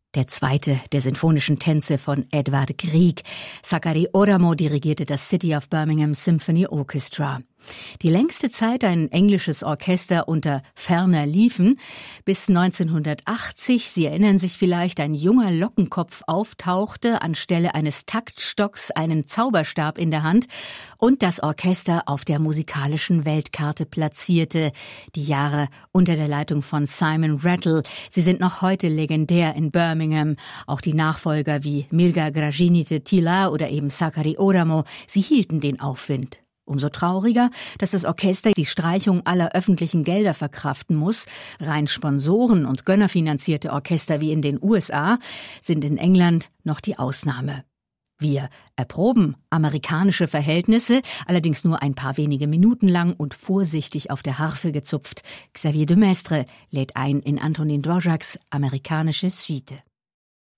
Der zweite der sinfonischen Tänze von Edvard Grieg. Zachary Oramo dirigierte das City of Birmingham Symphony Orchestra. Die längste Zeit ein englisches Orchester unter ferner Liefen, bis 1980, Sie erinnern sich vielleicht, ein junger Lockenkopf auftauchte, anstelle eines Taktstocks einen Zauberstab in der Hand und das Orchester auf der musikalischen Weltkarte platzierte. Die Jahre unter der Leitung von Simon Rattle, sie sind noch heute legendär in Birmingham. Auch die Nachfolger wie Mirga Gražinytė-Tyla oder eben Zachary Oramo, sie hielten den Aufwind. Umso trauriger, dass das Orchester die Streichung aller öffentlichen Gelder verkraften muss. Rein Sponsoren- und Gönnerfinanzierte Orchester wie in den USA sind in England noch die Ausnahme. Wir erproben amerikanische Verhältnisse, allerdings nur ein paar wenige Minuten lang und vorsichtig auf der Harfe gezupft. Xavier de Maistre lädt ein in Antonin Dvořáks amerikanische Suite.